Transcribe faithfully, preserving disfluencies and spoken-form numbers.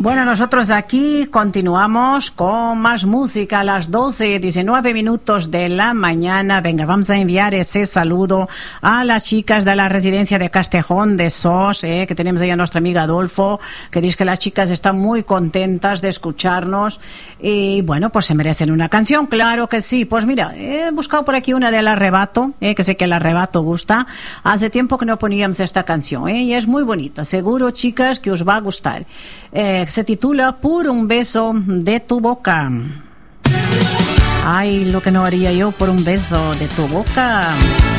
Bueno, nosotros aquí continuamos con más música a las doce, diecinueve minutos de la mañana. Venga, vamos a enviar ese saludo a las chicas de la residencia de Castejón de Sos, eh, que tenemos ahí a nuestra amiga Adolfo, que dice que las chicas están muy contentas de escucharnos y bueno, pues se merecen una canción, claro que sí. Pues mira, he buscado por aquí una del Arrebato, eh, que sé que el Arrebato gusta. Hace tiempo que no poníamos esta canción, eh, y es muy bonita. Seguro, chicas, que os va a gustar. Eh, se titula Por un beso de tu boca. Ay, lo que no haría yo por un beso de tu boca.